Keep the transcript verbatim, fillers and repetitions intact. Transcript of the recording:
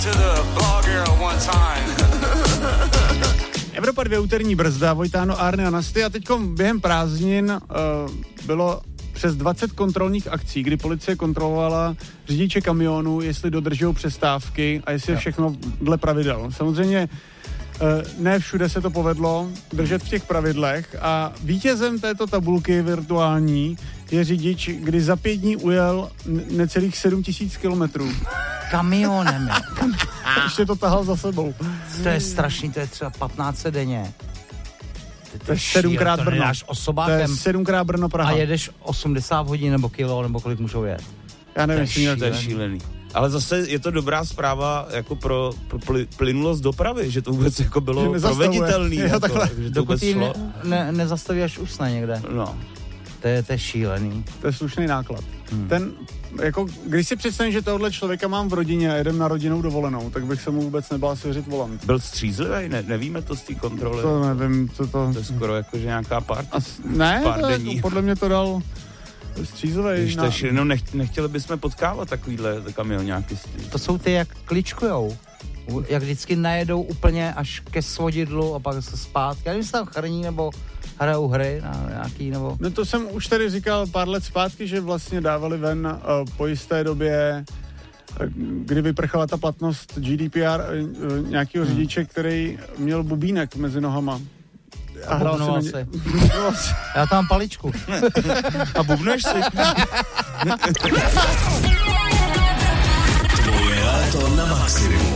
Evropa dvě úterní brzda, Vojtáno, Arne a Nasty a teďkom během prázdnin uh, bylo přes dvacet kontrolních akcí, kdy policie kontrolovala řidiče kamionů, jestli dodržují přestávky a jestli je všechno dle pravidel. Samozřejmě ne všude se to povedlo držet v těch pravidlech a vítězem této tabulky virtuální je řidič, kdy za pět dní ujel necelých sedm tisíc kilometrů. Kamionem. Ještě to tahal za sebou. To je strašný, to je třeba patnáct set denně. To je sedmkrát Brno. Osobákem. To je sedmkrát Brno Praha. A jedeš osmdesát hodin nebo kilo, nebo kolik můžou jet. Já nevím, to je, to je šílený. Ale zase je to dobrá zpráva jako pro, pro pl, plynulost dopravy, že to vůbec jako bylo proveditelný. Jo, jako, že to dokud ji ne, ne, nezastaví až usne někde. No. To je, to je šílený. To je slušný náklad. Hmm. Ten, jako, když si představím, že tohle člověka mám v rodině a jedem na rodinnou dovolenou, tak bych se mu vůbec nebál svěřit volant. Byl střízlivý? Ne, nevíme to z té kontroly. To nevím, co to... To je skoro jako, že nějaká party. As, ne, pár to dení. Je, podle mě to dal střízlivý. Když na... no, nech, nechtěli bychom potkávat takovýhle kamionáky. To jsou ty, jak kličkujou. Jak vždycky najedou úplně až ke svodidlu a pak se zpátky. Já nevím, jestli tam chrní nebo hrajou hry na nějaký, nebo... No to jsem už tady říkal pár let zpátky, že vlastně dávali ven uh, po jisté době, uh, kdy vyprchala ta platnost G D P R uh, nějakého hmm. řidiče, který měl bubínek mezi nohama. A, a hrál si. Ně... Já tam mám paličku. A bubneš si? Tvoje léto na maximum.